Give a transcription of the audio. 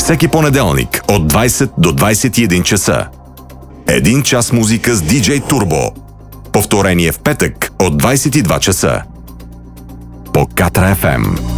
Всеки понеделник от 20 до 21 часа. 1 час музика с DJ Turbo. Повторение в петък от 22 часа. По Катра FM.